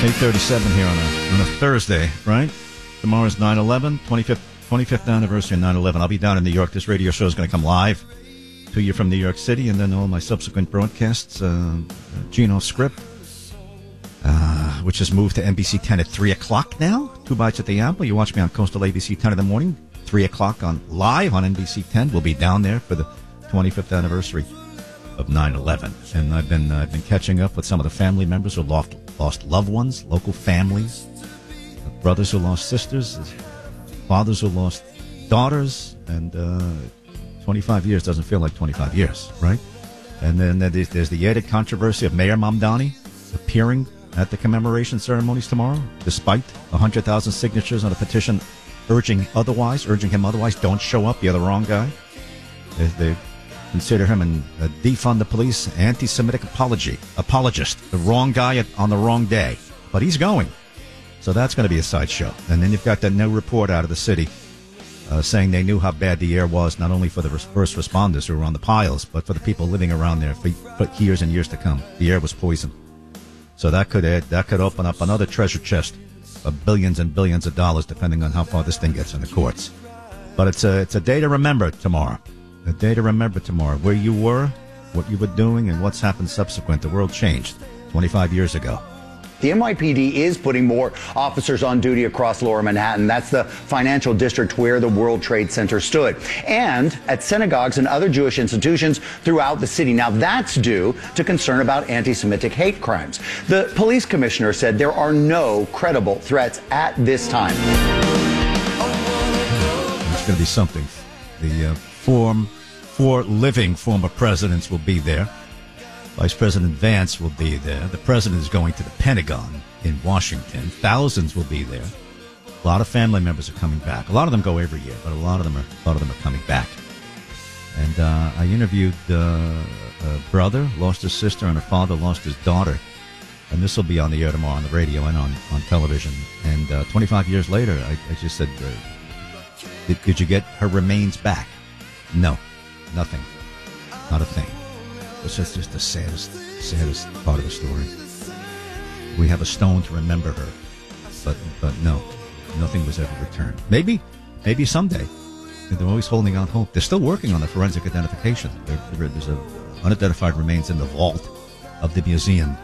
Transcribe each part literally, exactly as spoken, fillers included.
eight thirty-seven here on a, on a Thursday, right? Tomorrow's nine eleven, twenty-fifth, twenty-fifth anniversary of nine eleven. I'll be down in New York. This radio show is going to come live to you from New York City, and then all my subsequent broadcasts. Uh, Gino Script, uh, which has moved to N B C ten at three o'clock now. Two bites at the apple. You watch me on Coastal A B C ten in the morning, three o'clock on live on N B C ten. We'll be down there for the twenty-fifth anniversary of nine eleven. And I've been, uh, I've been catching up with some of the family members who lost, lost loved ones, local families, brothers who lost sisters, fathers who lost daughters, and uh, twenty-five years doesn't feel like twenty-five years, right? And then there's, there's the added controversy of Mayor Mamdani appearing at the commemoration ceremonies tomorrow, despite one hundred thousand signatures on a petition urging otherwise, urging him otherwise. Don't show up, you're the wrong guy. They, they consider him an, a defund the police, anti-Semitic apology, apologist, the wrong guy on the wrong day. But he's going. So that's going to be a sideshow. And then you've got that new report out of the city uh, saying they knew how bad the air was, not only for the first responders who were on the piles, but for the people living around there for, for years and years to come. The air was poison. So that could add, that could open up another treasure chest of billions and billions of dollars, depending on how far this thing gets in the courts. But it's a, it's a day to remember tomorrow. A day to remember tomorrow. Where you were, what you were doing, and what's happened subsequent. The world changed twenty-five years ago. The N Y P D is putting more officers on duty across Lower Manhattan. That's the financial district where the World Trade Center stood. And at synagogues and other Jewish institutions throughout the city. Now, that's due to concern about anti-Semitic hate crimes. The police commissioner said there are no credible threats at this time. It's going to be something. The uh, form, four living former presidents will be there. Vice President Vance will be there. The president is going to the Pentagon in Washington. Thousands will be there. A lot of family members are coming back. A lot of them go every year, but a lot of them are a lot of them are coming back. And uh, I interviewed uh, a brother, lost his sister, and a father lost his daughter. And this will be on the air tomorrow on the radio and on, on television. And uh, twenty-five years later, I, I just said, uh, did, did you get her remains back? No, nothing. Not a thing. It's just, just the saddest, saddest part of the story. We have a stone to remember her, but but no, nothing was ever returned. Maybe, maybe someday. They're always holding out hope. They're still working on the forensic identification. There, there, there's a unidentified remains in the vault of the museum,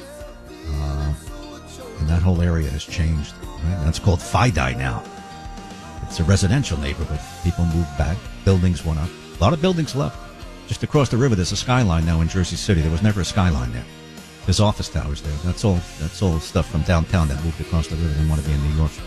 uh, and that whole area has changed. Right? That's called Fidei now. It's a residential neighborhood. People moved back. Buildings went up. A lot of buildings left. Just across the river, there's a skyline now in Jersey City. There was never a skyline there. There's office towers there. That's all. That's all stuff from downtown that moved across the river and want to be in New York.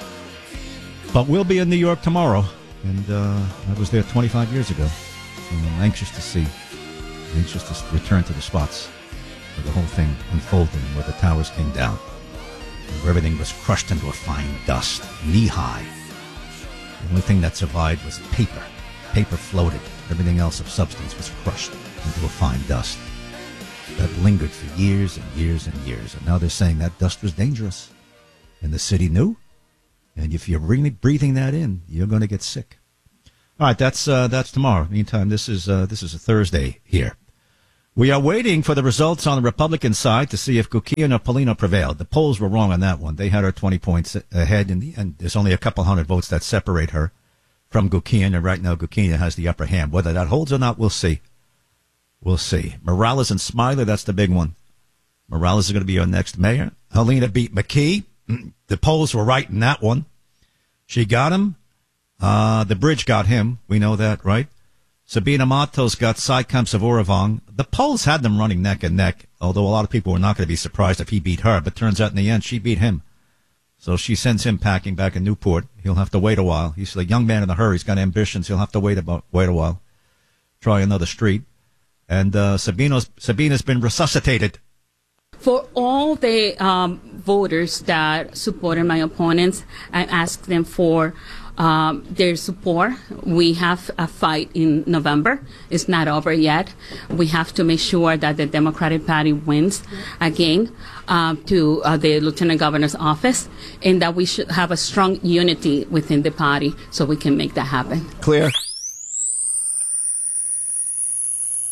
But we'll be in New York tomorrow, and uh, I was there twenty-five years ago. So I'm anxious to see, anxious to return to the spots where the whole thing unfolded and where the towers came down, and where everything was crushed into a fine dust, knee high. The only thing that survived was paper. Paper floated. Everything else of substance was crushed into a fine dust that lingered for years and years and years. And now they're saying that dust was dangerous. And the city knew. And if you're really breathing that in, you're going to get sick. All right, that's uh, that's tomorrow. Meantime, this is uh, this is a Thursday here. We are waiting for the results on the Republican side to see if Gucci or Polino prevailed. The polls were wrong on that one. They had her twenty points ahead, in the, and there's only a couple hundred votes that separate her from Gucci, and right now Gucci has the upper hand. Whether that holds or not, we'll see. We'll see. Morales and Smiler, that's the big one. Morales is going to be our next mayor. Helena beat McKee. The polls were right in that one. She got him. Uh, the bridge got him. We know that, right? Sabina Matos got Saikam Savorivong. The polls had them running neck and neck, although a lot of people were not going to be surprised if he beat her. But turns out in the end, she beat him. So she sends him packing back in Newport. He'll have to wait a while. He's a young man in a hurry. He's got ambitions. He'll have to wait about wait a while. Try another street. And uh, Sabino's, Sabina's been resuscitated. For all the um, voters that supported my opponents, I asked them for um, their support. We have a fight in November. It's not over yet. We have to make sure that the Democratic Party wins again uh, to uh, the Lieutenant Governor's office, and that we should have a strong unity within the party so we can make that happen. Clear.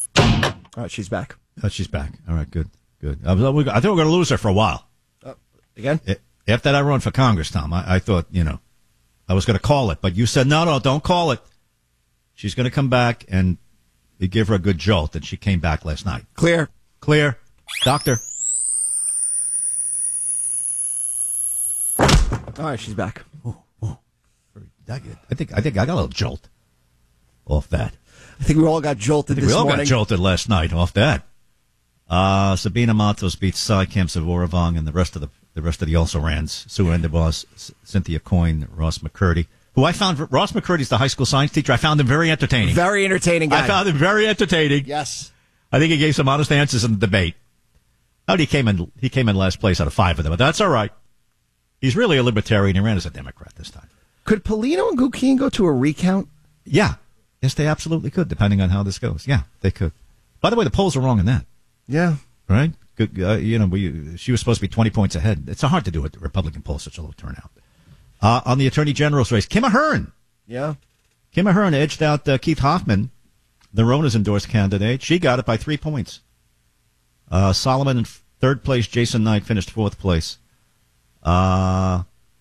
All right, she's back. Oh, she's back. All right, good, good. I, was, I thought we were going to lose her for a while. Uh, Again? It, after that run for Congress, Tom, I, I thought, you know, I was going to call it, but you said, no, no, don't call it. She's going to come back, and you give her a good jolt, and she came back last night. Clear. Clear. Doctor. All right, she's back. Oh, oh. I think I think I got a little jolt off that. I think we all got jolted I think this we all morning. got jolted last night off that. Uh, Sabina Matos beats Cy Kemp Savoravong and the rest of the the rest of the also rans. Sue Endebos, Cynthia Coyne, Ross McCurdy, who I found Ross McCurdy's the high school science teacher. I found him very entertaining. Very entertaining guy. I found him very entertaining. Yes. I think he gave some honest answers in the debate. How he came in he came in last place out of five of them, but that's all right. He's really a libertarian. He ran as a Democrat this time. Could Polino and Gukin go to a recount? Yeah. Yes, they absolutely could, depending on how this goes. Yeah, they could. By the way, the polls are wrong in that. Yeah. Right? Good, uh, you know, we, she was supposed to be twenty points ahead. It's hard to do it. The Republican poll, such a low turnout. Uh, on the Attorney General's race, Kim Ahern. Yeah. Kim Ahern edged out uh, Keith Hoffman, the Rona's endorsed candidate. She got it by three points. Uh, Solomon in third place. Jason Knight finished fourth place. Uh,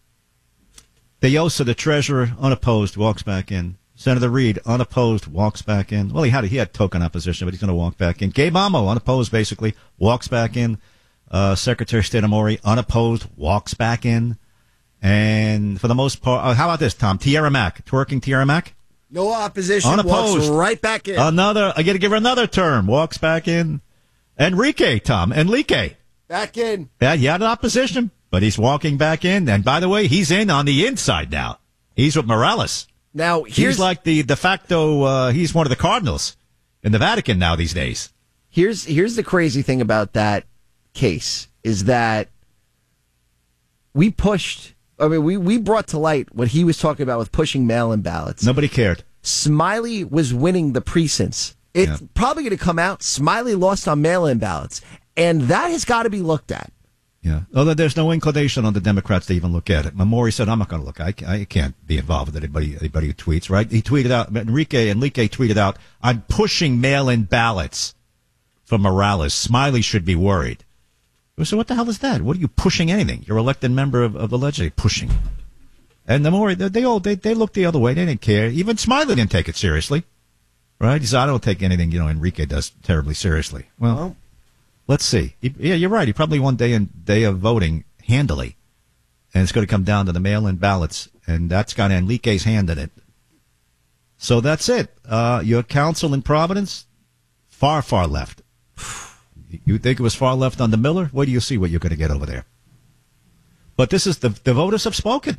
Deosa, the treasurer, unopposed, walks back in. Senator Reid, unopposed, walks back in. Well, he had he had token opposition, but he's going to walk back in. Gabe Amo, unopposed, basically, walks back in. Uh, Secretary of State Amori, unopposed, walks back in. And for the most part, uh, how about this, Tom? Tierra Mack, twerking Tierra Mack? No opposition, unopposed. Walks right back in. Another, I got to give her another term, walks back in. Enrique, Tom, Enrique. Back in. Yeah, he had an opposition, but he's walking back in. And by the way, he's in on the inside now. He's with Morales. Now, here's, he's like the de facto, uh, he's one of the cardinals in the Vatican now these days. Here's here's the crazy thing about that case is that we pushed, I mean, we, we brought to light what he was talking about with pushing mail-in ballots. Nobody cared. Smiley was winning the precincts. It's yeah. probably going to come out. Smiley lost on mail-in ballots. And that has got to be looked at. Yeah. Although there's no inclination on the Democrats to even look at it. Mamori said, I'm not going to look. I, I can't be involved with anybody, anybody who tweets, right? He tweeted out, Enrique, Enrique tweeted out, I'm pushing mail-in ballots for Morales. Smiley should be worried. So what the hell is that? What are you pushing anything? You're elected member of, of the legislature. Pushing. And the more, they, they all, they, they looked the other way. They didn't care. Even Smiley didn't take it seriously. Right? He said, I don't take anything, you know, Enrique does terribly seriously. Well, well let's see. He, yeah, you're right. He probably won day in day of voting handily, and it's going to come down to the mail-in ballots, and that's got Enrique's hand in it. So that's it. Uh, your council in Providence, far, far left. You think it was far left on the Miller? Wait do you see what you're going to get over there. But this is the the voters have spoken.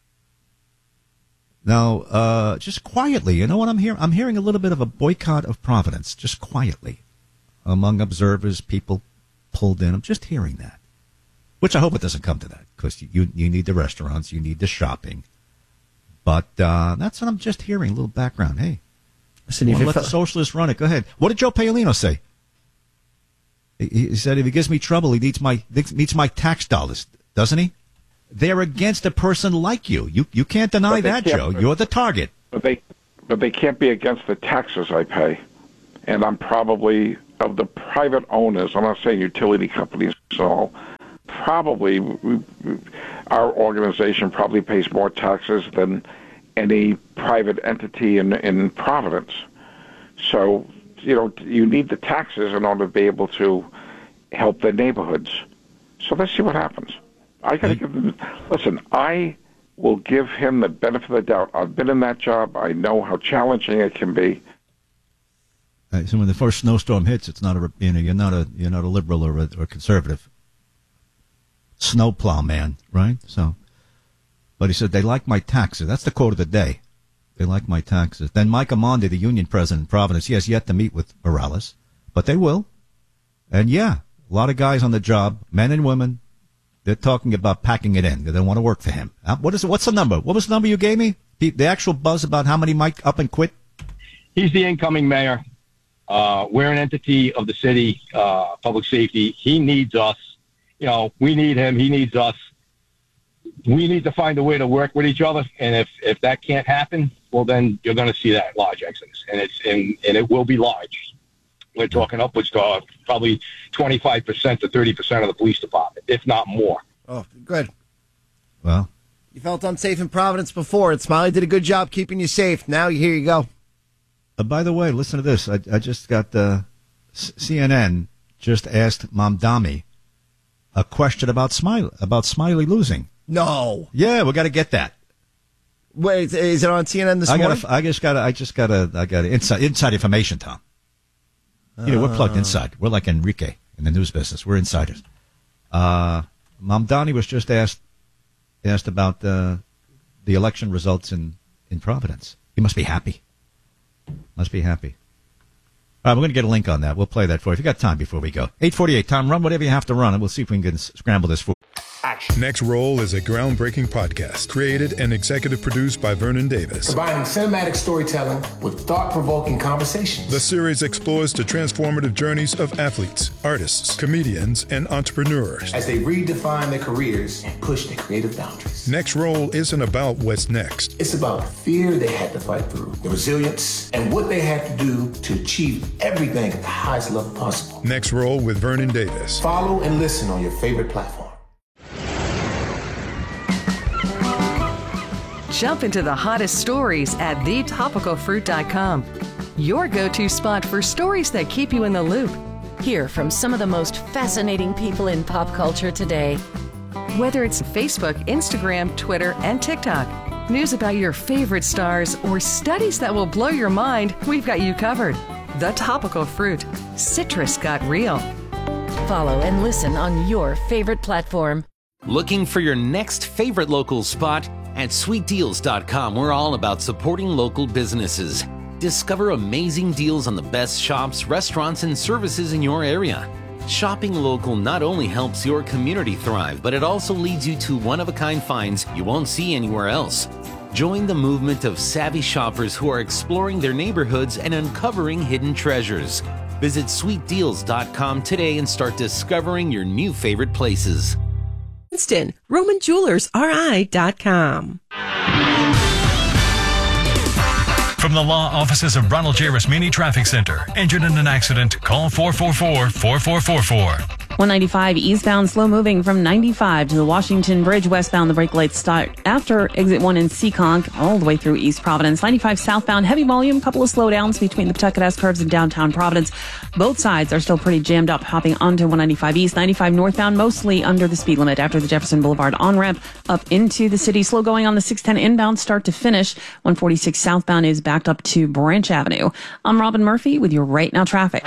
Now, uh, just quietly, you know what I'm hearing? I'm hearing a little bit of a boycott of Providence, just quietly. Among observers, people pulled in. I'm just hearing that. Which I hope it doesn't come to that, because you, you need the restaurants, you need the shopping. But uh, that's what I'm just hearing, a little background. Hey, listen, if let the socialists run it. Go ahead. What did Joe Paolino say? He, he said if he gives me trouble, he needs my, needs my tax dollars, doesn't he? They're against a person like you. You, you can't deny that, Joe. You're the target. But they, but they can't be against the taxes I pay. And I'm probably... of the private owners, I'm not saying utility companies, so probably we, we, our organization probably pays more taxes than any private entity in, in Providence. So, you know, you need the taxes in order to be able to help the neighborhoods. So let's see what happens. I gotta give them, listen, I will give him the benefit of the doubt. I've been in that job. I know how challenging it can be. Uh, so when the first snowstorm hits, it's not a you know you're not a you're not a liberal or a, or a conservative. Snowplow man, right? So, but he said they like my taxes. That's the quote of the day. They like my taxes. Then Mike Amondi, the union president in Providence, he has yet to meet with Morales, but they will. And yeah, a lot of guys on the job, men and women, they're talking about packing it in. They don't want to work for him. Uh, what is it? What's the number? What was the number you gave me? The, the actual buzz about how many might up and quit? He's the incoming mayor. Uh, we're an entity of the city, uh, public safety. He needs us. You know, we need him. He needs us. We need to find a way to work with each other. And if, if that can't happen, well, then you're going to see that large exodus. And it's and, and it will be large. We're talking upwards to uh, probably twenty-five percent to thirty percent of the police department, if not more. Oh, Good. Well, you felt unsafe in Providence before, and Smiley did a good job keeping you safe. Now, here you go. Uh, by the way, listen to this. I, I just got uh, C N N just asked Mamdani a question about Smiley, about Smiley losing. No. Yeah, we got to get that. Wait, is it on C N N this I morning? Gotta, I just got. I just got. I got inside inside information, Tom. You know, we're plugged inside. We're like Enrique in the news business. We're insiders. Uh, Mamdani was just asked asked about uh, the election results in, in Providence. He must be happy. Must be happy. All right, we're going to get a link on that. We'll play that for you if you got time before we go. eight forty-eight, Tom, run whatever you have to run, and we'll see if we can get, scramble this for Next Roll is a groundbreaking podcast created and executive produced by Vernon Davis. Combining cinematic storytelling with thought-provoking conversations. The series explores the transformative journeys of athletes, artists, comedians, and entrepreneurs as they redefine their careers and push their creative boundaries. Next Roll isn't about what's next. It's about the fear they had to fight through, the resilience, and what they had to do to achieve everything at the highest level possible. Next Roll with Vernon Davis. Follow and listen on your favorite platform. Jump into the hottest stories at the topical fruit dot com. Your go-to spot for stories that keep you in the loop. Hear from some of the most fascinating people in pop culture today. Whether it's Facebook, Instagram, Twitter, and TikTok, news about your favorite stars, or studies that will blow your mind, we've got you covered. The Topical Fruit. Citrus got real. Follow and listen on your favorite platform. Looking for your next favorite local spot? At sweet deals dot com, we're all about supporting local businesses. Discover amazing deals on the best shops, restaurants, and services in your area. Shopping local not only helps your community thrive, but it also leads you to one-of-a-kind finds you won't see anywhere else. Join the movement of savvy shoppers who are exploring their neighborhoods and uncovering hidden treasures. Visit sweet deals dot com today and start discovering your new favorite places. Instant, Roman Jewelers R I dot com. From the law offices of Ronald J. Rasmini Traffic Center. Injured in an accident? Call four four four, four four four four. one ninety-five eastbound, slow moving from ninety-five to the Washington Bridge westbound. The brake lights start after exit one in Seekonk all the way through East Providence. ninety-five southbound, heavy volume, couple of slowdowns between the Pawtucket S-curves and downtown Providence. Both sides are still pretty jammed up hopping onto one ninety-five east. ninety-five northbound, mostly under the speed limit after the Jefferson Boulevard on-ramp up into the city. Slow going on the six ten inbound start to finish. one forty-six southbound is backed up to Branch Avenue. I'm Robin Murphy with your Right Now traffic.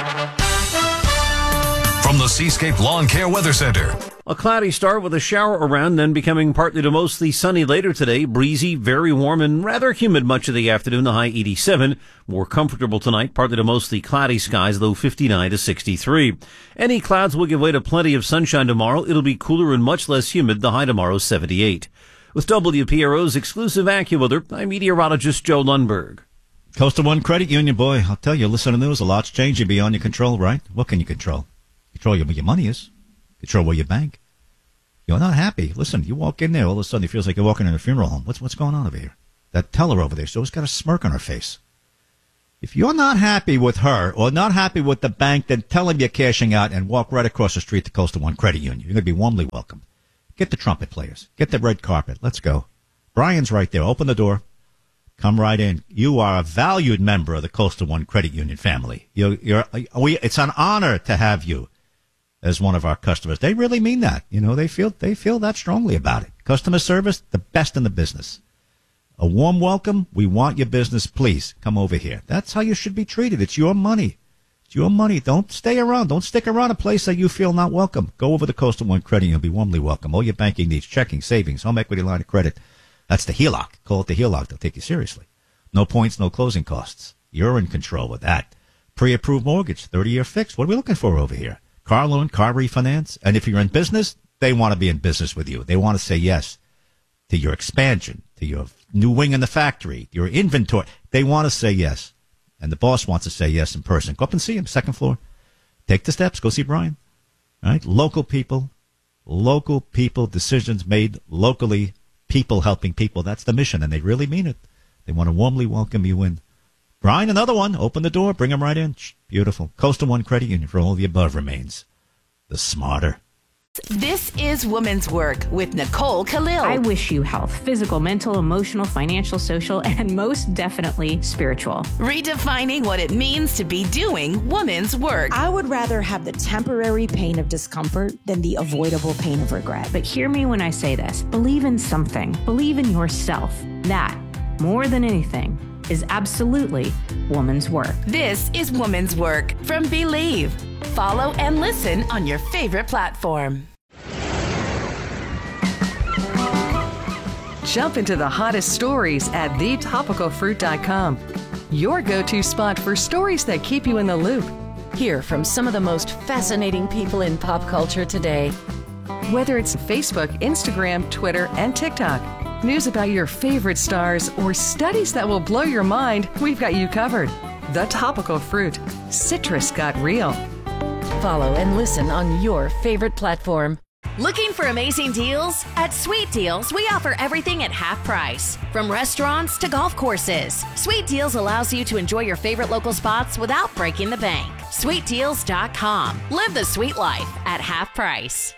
From the Seascape Lawn Care Weather Center. A cloudy start with a shower around, then becoming partly to mostly sunny later today. Breezy, very warm, and rather humid much of the afternoon. The high eighty-seven. More comfortable tonight, partly to mostly cloudy skies, low fifty-nine to sixty-three. Any clouds will give way to plenty of sunshine tomorrow. It'll be cooler and much less humid. The high tomorrow, seventy-eight. With W P R O's exclusive AccuWeather, I'm meteorologist Joe Lundberg. Coastal One Credit Union, boy, I'll tell you, listen to the news. A lot's changing beyond your control, right? What can you control? Control where your money is. Control where you bank. You're not happy. Listen, you walk in there, all of a sudden it feels like you're walking in a funeral home. What's what's going on over here? That teller over there, she's always got a smirk on her face. If you're not happy with her or not happy with the bank, then tell them you're cashing out and walk right across the street to Coastal One Credit Union. You're going to be warmly welcomed. Get the trumpet players. Get the red carpet. Let's go. Brian's right there. Open the door. Come right in. You are a valued member of the Coastal One Credit Union family. You're, you're, we, it's an honor to have you as one of our customers. They really mean that. You know, they feel they feel that strongly about it. Customer service, the best in the business. A warm welcome. We want your business. Please come over here. That's how you should be treated. It's your money. It's your money. Don't stay around. Don't stick around a place that you feel not welcome. Go over to Coastal One Credit Union. Be warmly welcome. All your banking needs, checking, savings, home equity line of credit. That's the H E L O C. Call it the H E L O C. They'll take you seriously. No points, no closing costs. You're in control of that. Pre-approved mortgage, thirty-year fixed. What are we looking for over here? Car loan, car refinance. And if you're in business, they want to be in business with you. They want to say yes to your expansion, to your new wing in the factory, your inventory. They want to say yes. And the boss wants to say yes in person. Go up and see him, second floor. Take the steps. Go see Brian. All right? Local people, local people, decisions made locally, people helping people. That's the mission, and they really mean it. They want to warmly welcome you in. Brian, another one. Open the door. Bring them right in. Beautiful. Coastal One Credit Union, for all of the above remains the smarter, This is Women's Work with Nicole Khalil. I wish you health, physical, mental, emotional, financial, social, and most definitely spiritual. Redefining what it means to be doing women's work. I would rather have the temporary pain of discomfort than the avoidable pain of regret. But hear me when I say this. Believe in something. Believe in yourself. That, more than anything, is absolutely woman's work. This is Woman's Work from Believe. Follow and listen on your favorite platform. Jump into the hottest stories at the topical fruit dot com. Your go-to spot for stories that keep you in the loop. Hear from some of the most fascinating people in pop culture today. Whether it's Facebook, Instagram, Twitter, and TikTok, news about your favorite stars, or studies that will blow your mind, we've got you covered. The Topical Fruit. Citrus got real. Follow and listen on your favorite platform. Looking for amazing deals? At Sweet Deals, we offer everything at half price. From restaurants to golf courses, Sweet Deals allows you to enjoy your favorite local spots without breaking the bank. sweet deals dot com. Live the sweet life at half price.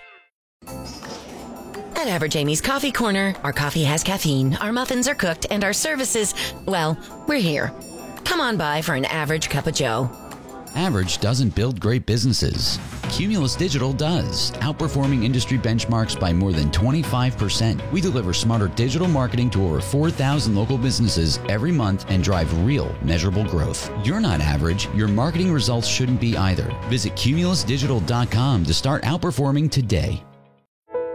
At Average Amy's Coffee Corner, our coffee has caffeine, our muffins are cooked, and our services, well, we're here. Come on by for an average cup of joe. Average doesn't build great businesses. Cumulus Digital does, outperforming industry benchmarks by more than twenty-five percent. We deliver smarter digital marketing to over four thousand local businesses every month and drive real, measurable growth. You're not average. Your marketing results shouldn't be either. Visit cumulus digital dot com to start outperforming today.